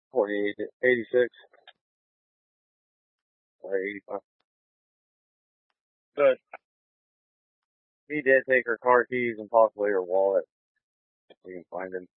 48, 86 or 85. But he did take her car keys and possibly her wallet. If we can find him.